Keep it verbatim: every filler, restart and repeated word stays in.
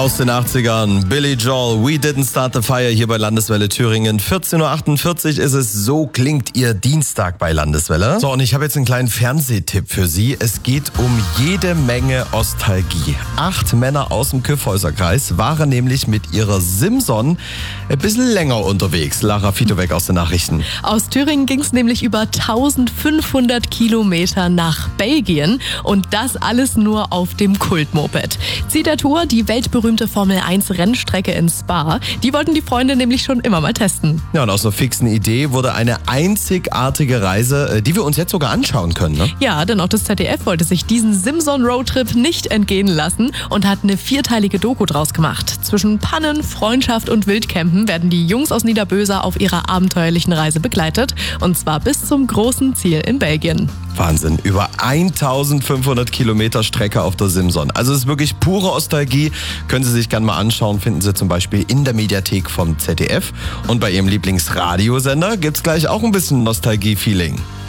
Aus den achtzigern, Billy Joel, We Didn't Start the Fire hier bei Landeswelle Thüringen. vierzehn Uhr achtundvierzig ist es, so klingt Ihr Dienstag bei Landeswelle. So, und ich habe jetzt einen kleinen Fernsehtipp für Sie. Es geht um jede Menge Ostalgie. Acht Männer aus dem Kyffhäuserkreis waren nämlich mit ihrer Simson ein bisschen länger unterwegs. Lara Fitowek aus den Nachrichten. Aus Thüringen ging es nämlich über eintausendfünfhundert Kilometer nach Belgien und das alles nur auf dem Kultmoped. Ziel der Tour, die weltberühmte Formel eins Rennstrecke in Spa. Die wollten die Freunde nämlich schon immer mal testen. Ja, und aus einer fixen Idee wurde eine einzigartige Reise, die wir uns jetzt sogar anschauen können. Ne? Ja, denn auch das Z D F wollte sich diesen Simson-Roadtrip nicht entgehen lassen und hat eine vierteilige Doku draus gemacht. Zwischen Pannen, Freundschaft und Wildcampen werden die Jungs aus Niederböser auf ihrer abenteuerlichen Reise begleitet. Und zwar bis zum großen Ziel in Belgien. Wahnsinn, über eintausendfünfhundert Kilometer Strecke auf der Simson. Also es ist wirklich pure Ostalgie. Können Sie sich gerne mal anschauen, finden Sie zum Beispiel in der Mediathek vom Z D F. Und bei Ihrem Lieblingsradiosender gibt es gleich auch ein bisschen Nostalgie-Feeling.